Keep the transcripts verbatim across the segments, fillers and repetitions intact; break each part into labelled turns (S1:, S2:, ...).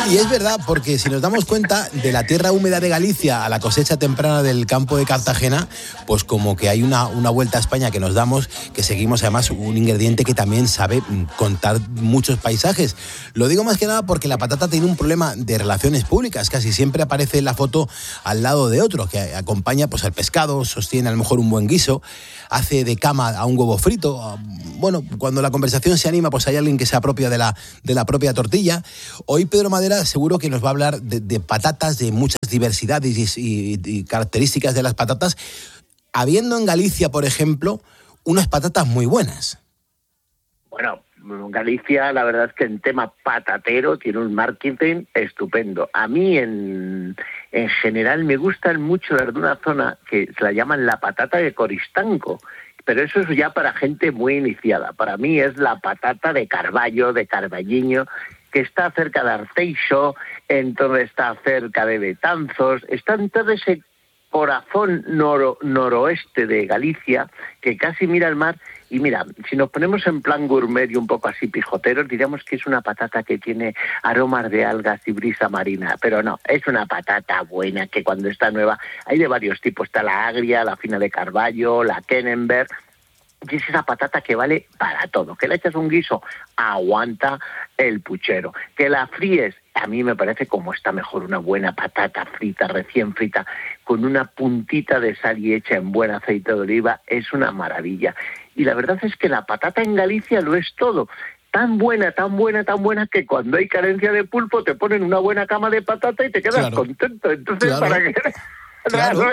S1: Y es verdad, porque si nos damos cuenta, de la tierra húmeda de Galicia a la cosecha temprana del campo de Cartagena, pues como que hay una, una vuelta a España que nos damos, que seguimos además un ingrediente que también sabe contar muchos paisajes. Lo digo más que nada porque la patata tiene un problema de relaciones públicas. Casi siempre aparece en la foto al lado de otro, que acompaña pues al pescado, sostiene a lo mejor un buen guiso, hace de cama a un huevo frito. Bueno, cuando la conversación se anima, pues hay alguien que se apropia de la, de la propia tortilla. Hoy Pedro Madera seguro que nos va a hablar de, de patatas, de muchas diversidades y, y, y características de las patatas, habiendo en Galicia, por ejemplo, unas patatas muy buenas.
S2: Bueno, Galicia, la verdad es que en tema patatero tiene un marketing estupendo. A mí, en, en general, me gustan mucho las de una zona que se la llaman la patata de Coristanco, pero eso es ya para gente muy iniciada. Para mí es la patata de Carballo, de Carballiño, que está cerca de Arteixo, entonces está cerca de Betanzos, está en todo ese corazón noro, noroeste de Galicia, que casi mira el mar. Y mira, si nos ponemos en plan gourmet y un poco así pijoteros, diríamos que es una patata que tiene aromas de algas y brisa marina, pero no, es una patata buena que cuando está nueva, hay de varios tipos, está la agria, la fina de Carballo, la Kenenberg, y es esa patata que vale para todo. Que le echas un guiso, aguanta el puchero. Que la fríes, a mí me parece como está mejor una buena patata frita, recién frita, con una puntita de sal y hecha en buen aceite de oliva, es una maravilla. Y la verdad es que la patata en Galicia lo es todo. Tan buena, tan buena, tan buena, que cuando hay carencia de pulpo te ponen una buena cama de patata y te quedas claro. contento. Entonces, claro. ¿para qué? Claro.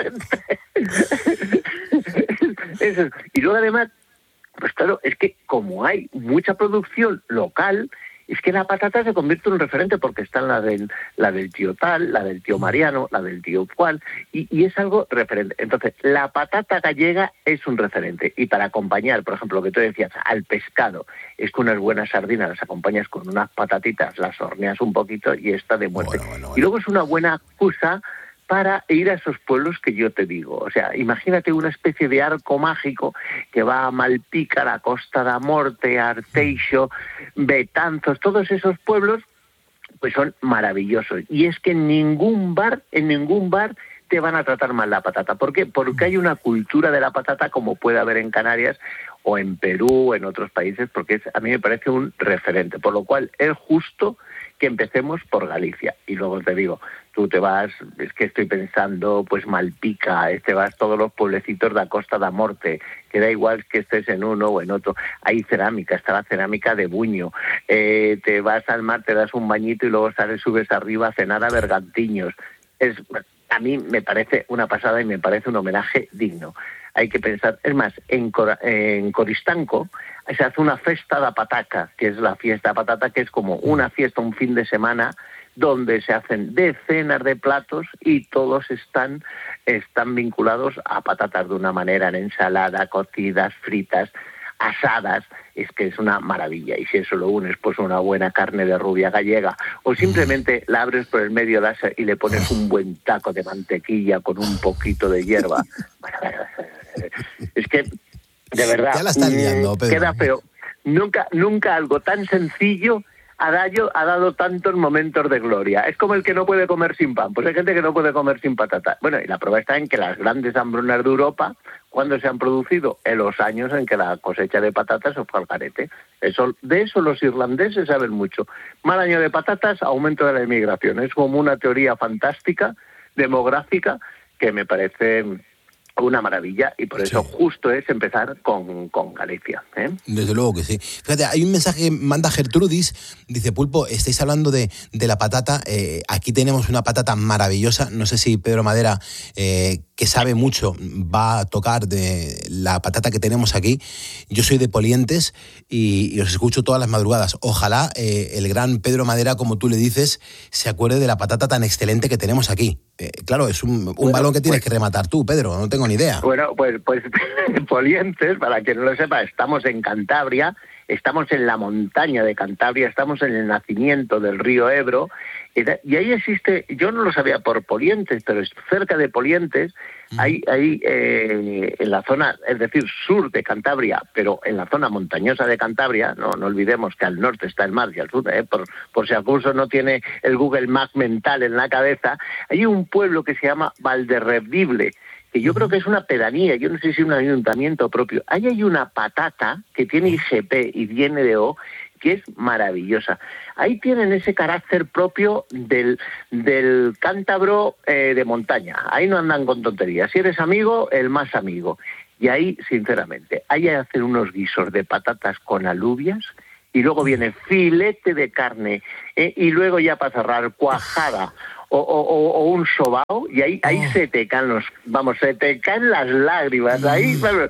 S2: Eso. Y luego además, pues claro, es que como hay mucha producción local, es que la patata se convierte en un referente, porque están la del, la del tío tal, la del tío Mariano, la del tío cual, y, y es algo referente. Entonces, la patata gallega es un referente. Y para acompañar, por ejemplo, lo que tú decías, al pescado, es que unas buenas sardinas las acompañas con unas patatitas, las horneas un poquito y está de muerte. Bueno, bueno, bueno. Y luego es una buena excusa para ir a esos pueblos que yo te digo. O sea, imagínate una especie de arco mágico que va a Malpica, a Costa da Morte, a Arteixo, Betanzos, todos esos pueblos, pues son maravillosos. Y es que en ningún bar, en ningún bar te van a tratar mal la patata. ¿Por qué? Porque hay una cultura de la patata como puede haber en Canarias o en Perú, en otros países, porque es, a mí me parece un referente. Por lo cual es justo que empecemos por Galicia. Y luego te digo, tú te vas, es que estoy pensando, pues Malpica, te vas todos los pueblecitos de la Costa da Morte, que da igual que estés en uno o en otro. Hay cerámica, está la cerámica de Buño. Eh, te vas al mar, te das un bañito y luego sales, subes arriba a cenar a Bergantiños. Es, a mí me parece una pasada y me parece un homenaje digno. Hay que pensar, es más, en, Cor- en Coristanco se hace una festa da pataca, que es la fiesta patata, que es como una fiesta, un fin de semana, donde se hacen decenas de platos y todos están, están vinculados a patatas de una manera, en ensalada, cocidas, fritas, asadas. Es que es una maravilla. Y si eso lo unes, pues una buena carne de rubia gallega, o simplemente la abres por el medio y le pones un buen taco de mantequilla con un poquito de hierba. Bueno, es que, de verdad,
S1: ya la estás liando, Pedro.
S2: Queda feo. Nunca, nunca algo tan sencillo ha dado, ha dado tantos momentos de gloria. Es como el que no puede comer sin pan. Pues hay gente que no puede comer sin patata. Bueno, y la prueba está en que las grandes hambrunas de Europa, ¿cuándo se han producido? En los años en que la cosecha de patatas se fue al garete. Eso, de eso los irlandeses saben mucho. Mal año de patatas, aumento de la inmigración. Es como una teoría fantástica, demográfica, que me parece una maravilla, y por eso sí. Justo es empezar con, con Galicia, ¿eh?
S1: Desde luego que sí. Fíjate, hay un mensaje que manda Gertrudis, dice: Pulpo, estáis hablando de, de la patata, eh, aquí tenemos una patata maravillosa, no sé si Pedro Madera, eh, que sabe mucho, va a tocar de la patata que tenemos aquí. Yo soy de Polientes y, y os escucho todas las madrugadas. Ojalá eh, el gran Pedro Madera, como tú le dices, se acuerde de la patata tan excelente que tenemos aquí. Eh, claro, es un, un bueno, balón que tienes pues, que rematar tú, Pedro, no tengo ni idea.
S2: Bueno, pues, pues Polientes, para quien no lo sepa, estamos en Cantabria, estamos en la montaña de Cantabria, estamos en el nacimiento del río Ebro, y ahí existe, yo no lo sabía por Polientes, pero cerca de Polientes, hay, hay eh, en la zona, es decir, sur de Cantabria, pero en la zona montañosa de Cantabria, no, no olvidemos que al norte está el mar y al sur, eh, por, por si acaso no tiene el Google Maps mental en la cabeza, hay un pueblo que se llama Valderredible, que yo creo que es una pedanía, yo no sé si es un ayuntamiento propio. Ahí hay una patata que tiene I G P y D N O que es maravillosa. Ahí tienen ese carácter propio del, del cántabro eh, de montaña. Ahí no andan con tonterías. Si eres amigo, el más amigo. Y ahí, sinceramente, ahí hacen unos guisos de patatas con alubias y luego viene filete de carne eh, y luego ya para cerrar cuajada o, o, o un sobao y ahí, ahí oh. se te caen los, vamos, se te caen las lágrimas. Ahí, bueno,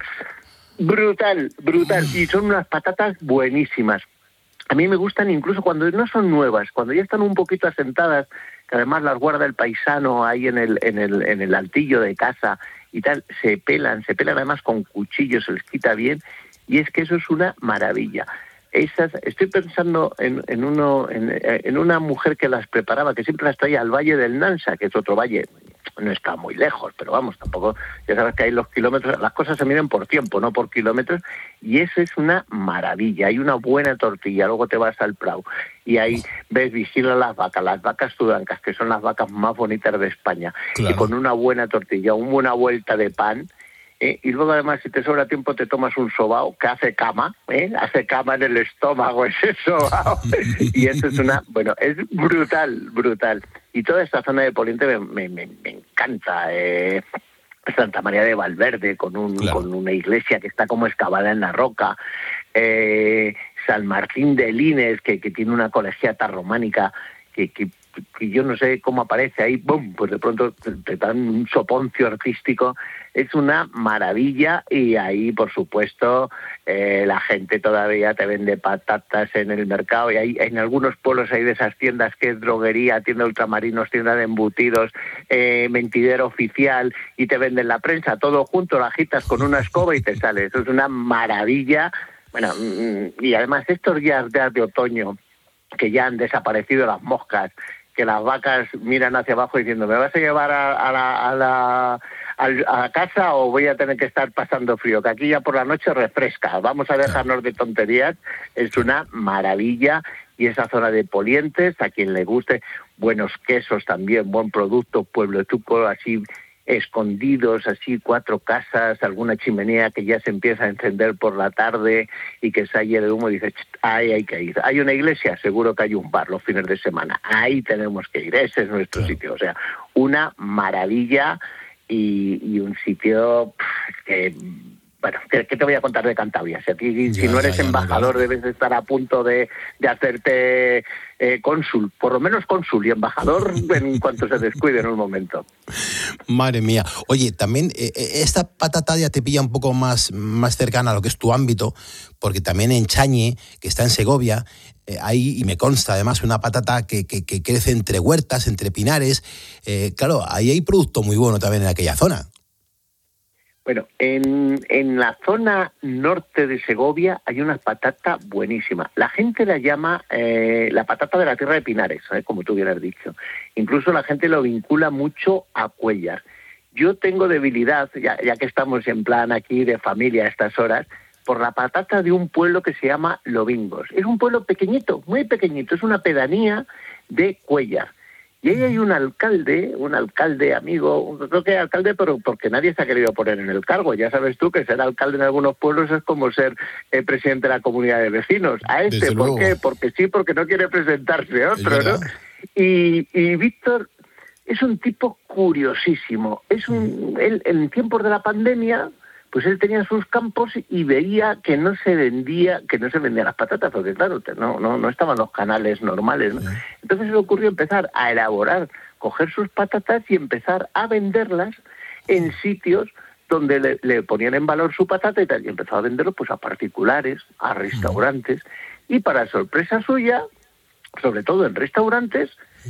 S2: brutal, brutal. Y son unas patatas buenísimas. A mí me gustan incluso cuando no son nuevas, cuando ya están un poquito asentadas, que además las guarda el paisano ahí en el, en el, en el altillo de casa y tal, se pelan, se pelan además con cuchillos, se les quita bien, y es que eso es una maravilla. Esas, estoy pensando en, en, uno, en, en una mujer que las preparaba, que siempre las traía al Valle del Nansa, que es otro valle, no está muy lejos, pero vamos, tampoco, ya sabes que hay los kilómetros, las cosas se miden por tiempo, no por kilómetros, y eso es una maravilla. Hay una buena tortilla, luego te vas al Prado, y ahí ves, vigilan las vacas, las vacas tudancas, que son las vacas más bonitas de España, claro. Y con una buena tortilla, una buena vuelta de pan, ¿Eh? Y luego además si te sobra tiempo te tomas un sobao que hace cama, ¿eh? hace cama en el estómago ese sobao y eso es una, bueno, es brutal, brutal. Y toda esta zona de Poliente me, me, me, me encanta, eh, Santa María de Valverde con un claro. con una iglesia que está como excavada en la roca, eh, San Martín de Lines que, que tiene una colegiata románica que, que que yo no sé cómo aparece ahí, ¡bum!, pues de pronto te, te dan un soponcio artístico, es una maravilla. Y ahí, por supuesto, eh, la gente todavía te vende patatas en el mercado, y hay, en algunos pueblos hay de esas tiendas que es droguería, tienda de ultramarinos, tienda de embutidos, eh, mentidero oficial, y te venden la prensa, todo junto, lo agitas con una escoba y te sale, eso es una maravilla. Bueno, y además estos días de otoño, que ya han desaparecido las moscas, que las vacas miran hacia abajo diciendo, ¿me vas a llevar a, a, la, a, la, a, a casa o voy a tener que estar pasando frío? Que aquí ya por la noche refresca, vamos a dejarnos de tonterías, es una maravilla. Y esa zona de Polientes, a quien le guste, buenos quesos también, buen producto, pueblo tuco, así escondidos, así cuatro casas, alguna chimenea que ya se empieza a encender por la tarde y que sale el humo y dices, ahí hay que ir. ¿Hay una iglesia? Seguro que hay un bar los fines de semana. Ahí tenemos que ir, ese es nuestro claro. sitio. O sea, una maravilla y, y un sitio pff, que... Bueno, ¿qué, ¿qué te voy a contar de Cantabria? Si, a ti, ya, si no eres ya, ya, embajador, no, debes estar a punto de, de hacerte eh, cónsul, por lo menos cónsul y embajador en cuanto se descuide en un momento.
S1: Madre mía. Oye, también eh, esta patata ya te pilla un poco más, más cercana a lo que es tu ámbito, porque también en Chañe, que está en Segovia, eh, hay, y me consta además, una patata que, que, que crece entre huertas, entre pinares. Eh, claro, ahí hay producto muy bueno también en aquella zona.
S2: Bueno, en, en la zona norte de Segovia hay una patata buenísima. La gente la llama eh, la patata de la tierra de Pinares, ¿eh? Como tú hubieras dicho. Incluso la gente lo vincula mucho a Cuéllar. Yo tengo debilidad, ya, ya que estamos en plan aquí de familia a estas horas, por la patata de un pueblo que se llama Lobingos. Es un pueblo pequeñito, muy pequeñito, es una pedanía de Cuéllar. Y ahí hay un alcalde, un alcalde amigo, creo que alcalde, pero porque nadie se ha querido poner en el cargo. Ya sabes tú que ser alcalde en algunos pueblos es como ser eh, presidente de la comunidad de vecinos. A este, ¿por qué? Porque sí, porque no quiere presentarse otro, ¿no? Y, y Víctor es un tipo curiosísimo. Es un, él, en tiempos de la pandemia, pues él tenía sus campos y veía que no se vendía, que no se vendían las patatas, porque claro, no, no, no estaban los canales normales, ¿no? Entonces se le ocurrió empezar a elaborar, coger sus patatas y empezar a venderlas en sitios donde le, le ponían en valor su patata y tal, y empezó a venderlo pues a particulares, a restaurantes, y para sorpresa suya, sobre todo en restaurantes,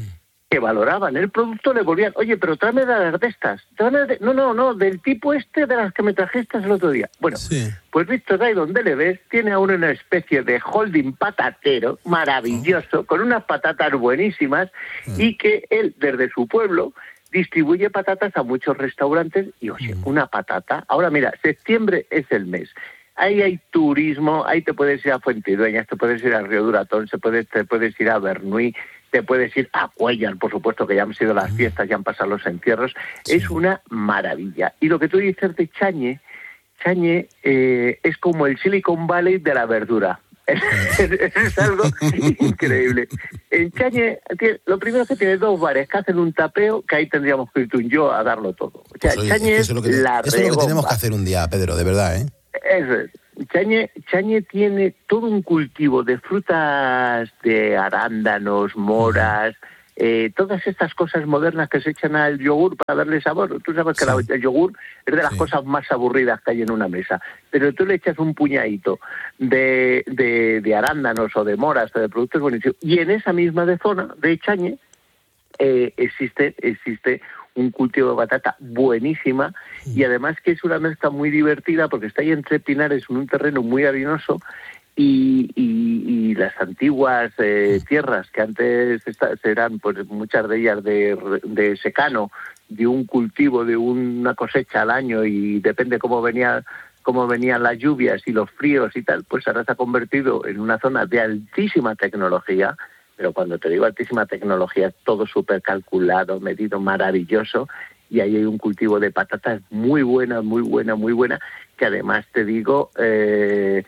S2: que valoraban el producto le volvían, oye, pero tráeme de las de estas. Tráeme de... No, no, no, del tipo este de las que me trajiste el otro día. Bueno, sí. Pues Víctor, ahí donde le ves, tiene aún una especie de holding patatero maravilloso, oh. con unas patatas buenísimas, oh. y que él, desde su pueblo, distribuye patatas a muchos restaurantes y, oye, oh. una patata. Ahora, mira, septiembre es el mes. Ahí hay turismo, ahí te puedes ir a Fuentidueñas, te puedes ir a Río Duratón, se puede, te puedes ir a Bernuy, te puedes ir a Cuellar, por supuesto, que ya han sido las fiestas, ya han pasado los encierros. Sí. Es una maravilla. Y lo que tú dices de Chañe, Chañe eh, es como el Silicon Valley de la verdura. Es, es algo increíble. En Chañe, lo primero que tiene dos bares que hacen un tapeo, que ahí tendríamos que ir tú y yo a darlo todo. O sea, pues oye, Chañe es, que es, que, la
S1: eso es lo que tenemos que hacer un día, Pedro, de verdad, ¿eh?
S2: Eso es. Chañe, Chañe tiene todo un cultivo de frutas, de arándanos, moras, eh, todas estas cosas modernas que se echan al yogur para darle sabor. Tú sabes que sí. la, el yogur es de las sí. cosas más aburridas que hay en una mesa, pero tú le echas un puñadito de, de, de arándanos o de moras o de productos buenísimos. Y en esa misma de zona de Chañe eh, existe, existe un cultivo de batata buenísima y además que es una mezcla muy divertida porque está ahí entre pinares en un terreno muy arenoso y, y, y las antiguas eh, tierras que antes eran pues muchas de ellas de, de secano, de un cultivo, de una cosecha al año y depende cómo venía cómo venían las lluvias y los fríos y tal, pues ahora se ha convertido en una zona de altísima tecnología. Pero cuando te digo altísima tecnología, todo súper calculado, medido, maravilloso, y ahí hay un cultivo de patatas muy buena, muy buena, muy buena, que además te digo eh,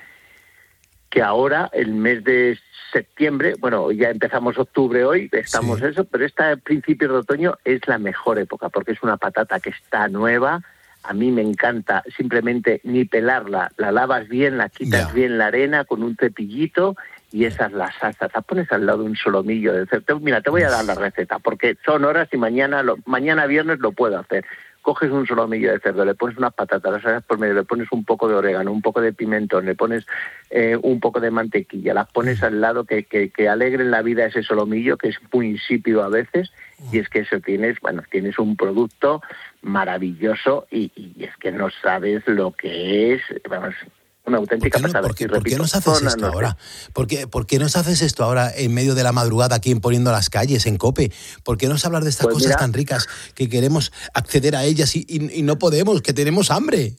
S2: que ahora, el mes de septiembre, bueno, ya empezamos octubre hoy, estamos sí. eso, pero este principio de otoño es la mejor época, porque es una patata que está nueva. A mí me encanta simplemente ni pelarla, la lavas bien, la quitas yeah. bien la arena con un cepillito, y esas las salsas, las pones al lado de un solomillo de cerdo. Mira, te voy a dar la receta, porque son horas y mañana lo, mañana viernes lo puedo hacer. Coges un solomillo de cerdo, le pones unas patatas, las haces por medio, le pones un poco de orégano, un poco de pimentón, le pones eh, un poco de mantequilla, las pones al lado que, que, que alegren la vida ese solomillo, que es muy insípido a veces, y es que eso tienes, bueno, tienes un producto maravilloso y, y es que no sabes lo que es, vamos, una auténtica
S1: ¿Por qué, no,
S2: pasada.
S1: ¿por qué, ¿por qué nos haces zona, esto no ahora? ¿Por qué, ¿Por qué nos haces esto ahora en medio de la madrugada aquí imponiendo las calles, en COPE? ¿Por qué nos hablar de estas pues cosas mira, tan ricas que queremos acceder a ellas y, y, y no podemos, que tenemos hambre?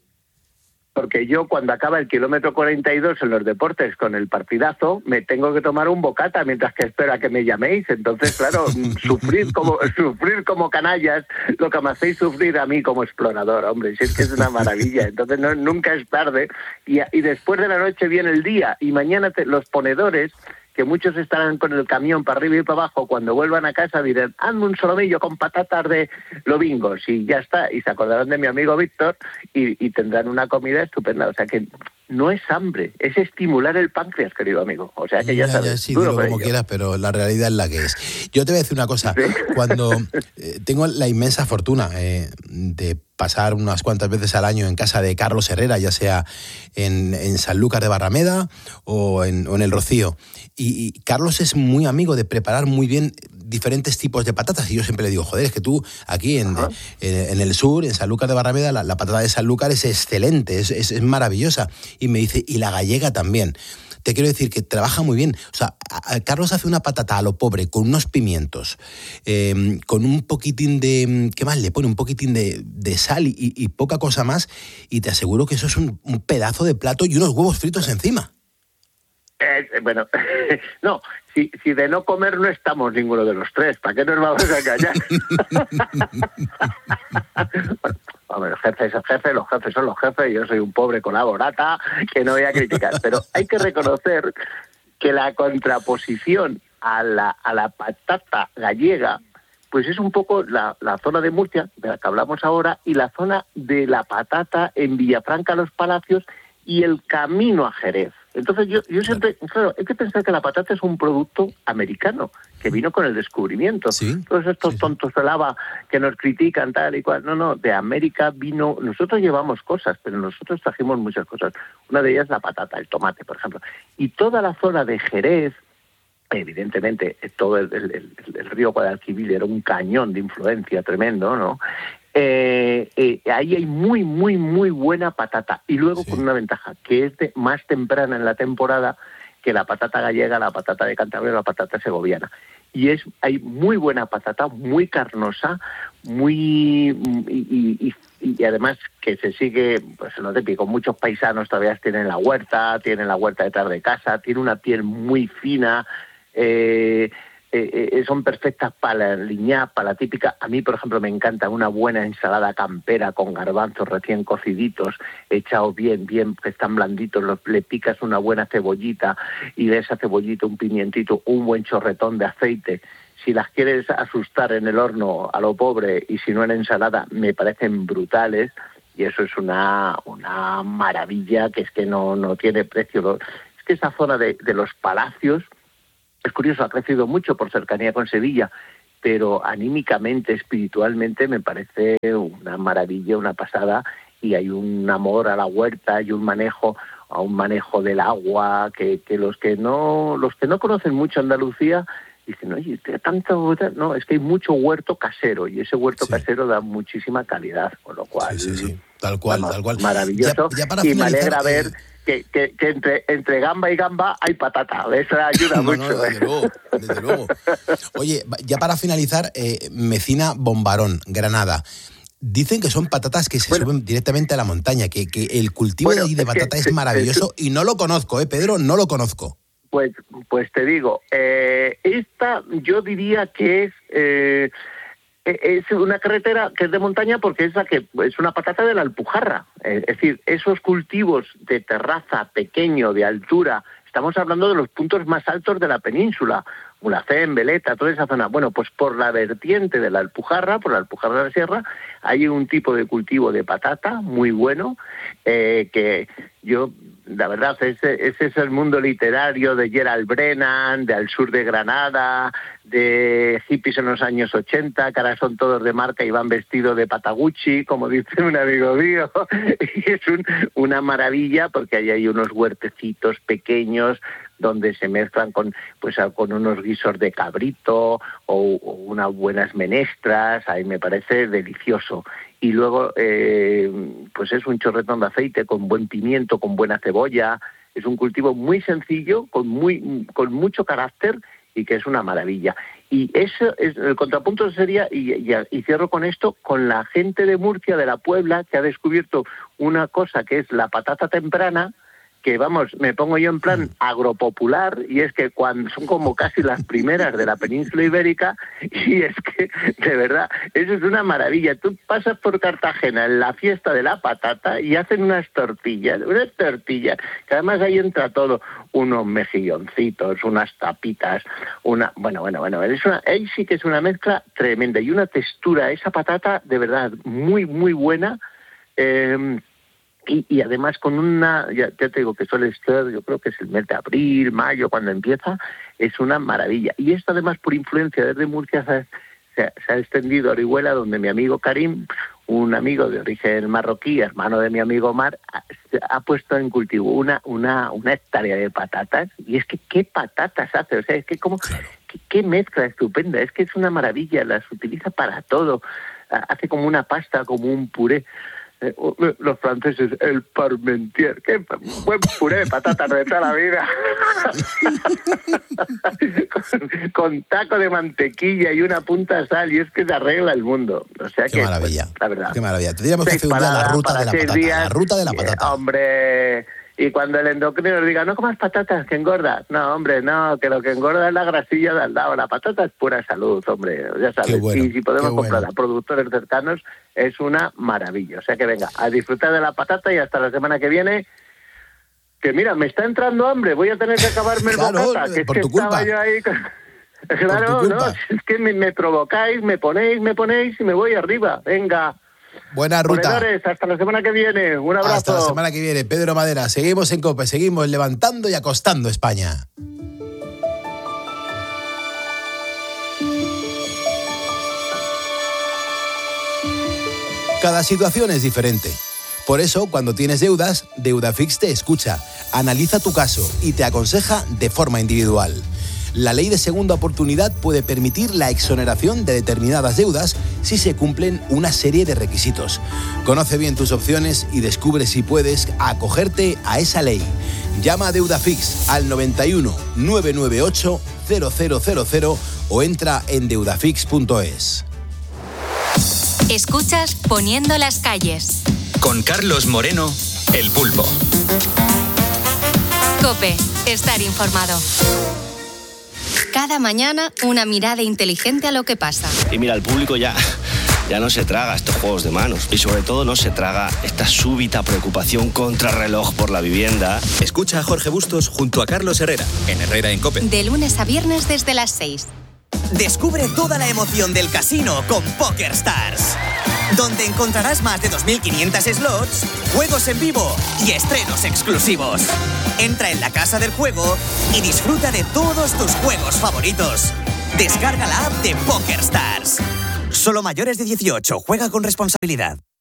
S2: Porque yo cuando acaba el kilómetro cuarenta y dos en los deportes con el partidazo, me tengo que tomar un bocata mientras que espero a que me llaméis. Entonces, claro, sufrir como sufrir como canallas, lo que me hacéis sufrir a mí como explorador, hombre, si es que es una maravilla. Entonces no, nunca es tarde. Y, y después de la noche viene el día y mañana te, los ponedores, que muchos estarán con el camión para arriba y para abajo, cuando vuelvan a casa dirán, hazme un solomillo con patatas de lobingos, y ya está, y se acordarán de mi amigo Víctor y, y tendrán una comida estupenda. O sea que no es hambre, es estimular el páncreas, querido amigo. O sea que ya, ya sabes. Ya,
S1: sí, dilo como ello. Quieras, pero la realidad es la que es. Yo te voy a decir una cosa, ¿sí? Cuando eh, tengo la inmensa fortuna eh, de pasar unas cuantas veces al año en casa de Carlos Herrera, ya sea en, en Sanlúcar de Barrameda o en, o en El Rocío. Y, y Carlos es muy amigo de preparar muy bien diferentes tipos de patatas. Y yo siempre le digo, joder, es que tú aquí en, en, en el sur, en Sanlúcar de Barrameda, la, la patata de Sanlúcar es excelente, es, es, es maravillosa. Y me dice, y la gallega también. Te quiero decir que trabaja muy bien. O sea, a, a Carlos hace una patata a lo pobre, con unos pimientos, eh, con un poquitín de... ¿Qué más le pone? Un poquitín de, de sal y, y poca cosa más. Y te aseguro que eso es un, un pedazo de plato y unos huevos fritos encima.
S2: Eh, bueno, no, si, si de no comer no estamos ninguno de los tres, ¿para qué nos vamos a engañar? Bueno, hombre, el jefe es el jefe, los jefes son los jefes, yo soy un pobre colaborata que no voy a criticar, pero hay que reconocer que la contraposición a la, a la patata gallega, pues es un poco la, la zona de Murcia, de la que hablamos ahora, y la zona de la patata en Villafranca, Los Palacios, y el camino a Jerez. Entonces yo, yo siempre, claro, hay que pensar que la patata es un producto americano, que vino con el descubrimiento. ¿Sí? Todos estos sí, sí. tontos de lava que nos critican tal y cual, no, no, de América vino, nosotros llevamos cosas, pero nosotros trajimos muchas cosas. Una de ellas la patata, el tomate, por ejemplo. Y toda la zona de Jerez, evidentemente todo el, el, el río Guadalquivir era un cañón de influencia tremendo, ¿no? Eh, eh, ahí hay muy, muy, muy buena patata. Y luego sí. con una ventaja, que es de, más temprana en la temporada que la patata gallega, la patata de Cantabria, la patata segoviana. Y es hay muy buena patata, muy carnosa, muy y, y, y, y además que se sigue, pues lo típico, muchos paisanos todavía tienen la huerta, tienen la huerta detrás de casa, tiene una piel muy fina, eh, eh, eh, son perfectas para la liñá, para la típica. A mí, por ejemplo, me encanta una buena ensalada campera con garbanzos recién cociditos, echados bien, bien, que están blanditos, los, le picas una buena cebollita y de esa cebollita un pimientito, un buen chorretón de aceite. Si las quieres asustar en el horno a lo pobre y si no en ensalada, me parecen brutales. Y eso es una, una maravilla que es que no, no tiene precio. Es que esa zona de, de los palacios, es curioso, ha crecido mucho por cercanía con Sevilla, pero anímicamente, espiritualmente, me parece una maravilla, una pasada, y hay un amor a la huerta y un manejo, a un manejo del agua, que, que los que no, los que no conocen mucho Andalucía dicen, oye, tanto, no, es que hay mucho huerto casero, y ese huerto sí. casero da muchísima calidad, con lo cual,
S1: sí, sí, sí. tal cual,
S2: vamos,
S1: tal cual,
S2: maravilloso,
S1: ya, ya para
S2: y me alegra
S1: eh...
S2: ver Que, que, que entre, entre gamba y gamba hay patata. Eso ayuda
S1: no,
S2: mucho.
S1: No, desde,
S2: ¿eh?
S1: luego, desde luego. Oye, ya para finalizar, eh, Mecina Bombarón, Granada. Dicen que son patatas que se bueno, suben directamente a la montaña, que, que el cultivo bueno, de allí de patata es, que, es maravilloso es, y no lo conozco, ¿eh, Pedro? No lo conozco.
S2: Pues, pues te digo, eh, esta yo diría que es... Eh, es una carretera que es de montaña porque es la que es una patata de la Alpujarra. Es decir, esos cultivos de terraza pequeño, de altura, estamos hablando de los puntos más altos de la península, Mulhacén, Veleta, toda esa zona. Bueno, pues por la vertiente de la Alpujarra, por la Alpujarra de la Sierra, hay un tipo de cultivo de patata muy bueno, eh, que yo... La verdad, ese, ese es el mundo literario de Gerald Brennan, de Al sur de Granada, de hippies en los años ochenta, que ahora son todos de marca y van vestidos de Patagucci, como dice un amigo mío. Y es un, una maravilla porque ahí hay unos huertecitos pequeños donde se mezclan con pues con unos guisos de cabrito o, o unas buenas menestras. Ahí me parece delicioso. Y luego, eh, pues es un chorretón de aceite con buen pimiento, con buena cebolla. Es un cultivo muy sencillo, con muy con mucho carácter y que es una maravilla. Y eso es el contrapunto sería, y, y, y cierro con esto, con la gente de Murcia, de la Puebla, que ha descubierto una cosa que es la patata temprana, que vamos, me pongo yo en plan agropopular, y es que cuando son como casi las primeras de la península ibérica, y es que, de verdad, eso es una maravilla. Tú pasas por Cartagena en la fiesta de la patata y hacen unas tortillas, unas tortillas, que además ahí entra todo, unos mejilloncitos, unas tapitas, una, bueno, bueno, bueno, es una, ahí sí que es una mezcla tremenda, y una textura, esa patata, de verdad, muy, muy buena, eh, Y, y además con una, ya, ya te digo que suele ser, yo creo que es el mes de abril, mayo, cuando empieza, es una maravilla. Y esto además por influencia desde Murcia se, se, se ha extendido a Orihuela, donde mi amigo Karim, un amigo de origen marroquí, hermano de mi amigo Omar, ha, ha puesto en cultivo una, una, una hectárea de patatas. Y es que qué patatas hace, o sea, es que como, qué, qué mezcla estupenda, es que es una maravilla, las utiliza para todo, hace como una pasta, como un puré. Los franceses, el parmentier, qué buen puré de patatas de toda la vida. con, con taco de mantequilla y una punta de sal, y es que se arregla el mundo. O sea
S1: qué
S2: que,
S1: maravilla,
S2: pues, la verdad.
S1: Qué maravilla. Tendríamos que hacer un día la ruta de la patata. Días, la ruta de la patata.
S2: Eh, hombre, y cuando el endocrino diga, no comas patatas, que engorda. No, hombre, no, que lo que engorda es la grasilla de al lado. La patata es pura salud, hombre, ya sabes. Bueno, y si podemos comprar bueno. a productores cercanos, es una maravilla. O sea que venga, a disfrutar de la patata y hasta la semana que viene. Que mira, me está entrando hambre, voy a tener que acabarme el
S1: claro,
S2: bocata. Que es
S1: por
S2: que
S1: tu culpa.
S2: Estaba yo ahí con... Claro, no, es que me, me provocáis, me ponéis, me ponéis y me voy arriba. Venga.
S1: Buena ruta.
S2: Ponedores, hasta la semana que viene. Un abrazo.
S1: Hasta la semana que viene. Pedro Madera, seguimos en COPE, seguimos levantando y acostando España. Cada situación es diferente. Por eso, cuando tienes deudas, Deudafix te escucha, analiza tu caso y te aconseja de forma individual. La ley de segunda oportunidad puede permitir la exoneración de determinadas deudas si se cumplen una serie de requisitos. Conoce bien tus opciones y descubre si puedes acogerte a esa ley. Llama a Deudafix al noventa y uno, novecientos noventa y ocho, cero cero cero cero o entra en deudafix punto es.
S3: Escuchas Poniendo las calles.
S4: Con Carlos Moreno, El Pulpo.
S3: COPE, estar informado. Cada mañana una mirada inteligente a lo que pasa.
S5: Y mira, el público ya, ya no se traga estos juegos de manos. Y sobre todo no se traga esta súbita preocupación contrarreloj por la vivienda.
S4: Escucha a Jorge Bustos junto a Carlos Herrera, en Herrera en COPE.
S3: De lunes a viernes desde las seis.
S6: Descubre toda la emoción del casino con PokerStars, donde encontrarás más de dos mil quinientos slots, juegos en vivo y estrenos exclusivos. Entra en la casa del juego y disfruta de todos tus juegos favoritos. Descarga la app de PokerStars. Solo mayores de dieciocho, juega con responsabilidad.